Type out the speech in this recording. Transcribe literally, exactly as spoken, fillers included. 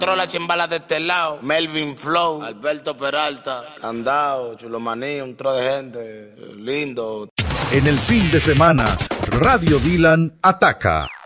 Trola chimbala de este lado, Melvin Flow, Alberto Peralta, Candao, Chulomaní, un tro de gente, lindo. En el fin de semana, Radio Dylan ataca.